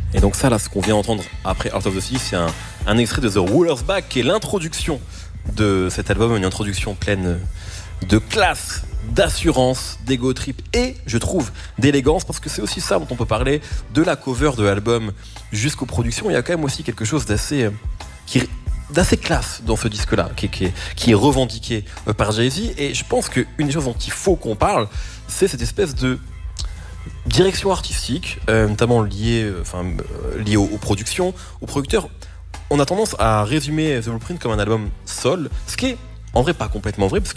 Et donc ça, là, ce qu'on vient d'entendre après Out of the Sea, c'est un extrait de The Ruler's Back, qui est l'introduction de cet album, une introduction pleine de classe, d'assurance, d'ego trip et, je trouve, d'élégance, parce que c'est aussi ça dont on peut parler, de la cover de l'album jusqu'aux productions. Il y a quand même aussi quelque chose d'assez classe dans ce disque-là, qui est revendiqué par Jay-Z. Et je pense qu'une des choses dont il faut qu'on parle, c'est cette espèce de direction artistique, notamment liée aux productions, aux producteurs. On a tendance à résumer The Blueprint comme un album soul, ce qui est en vrai pas complètement vrai, parce